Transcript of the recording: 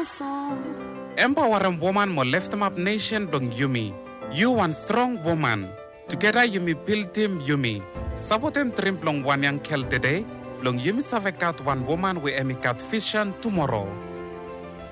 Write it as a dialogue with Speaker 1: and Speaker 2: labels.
Speaker 1: chanson.
Speaker 2: Empower a woman mo lift up nation dong Yumi. You one strong woman. Together Yumi build team Yumi. Sabotem trim long one yang kel today. Long Yumi savekat one woman we emikat vision tomorrow.